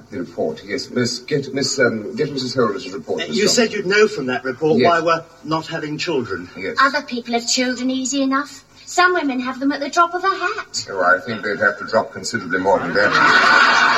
The report, yes. Get Mrs. Holder's report. You said you'd know from that report yes. why we're not having children. Yes. Other people have children easy enough. Some women have them at the drop of a hat. Oh, I think they'd have to drop considerably more than that.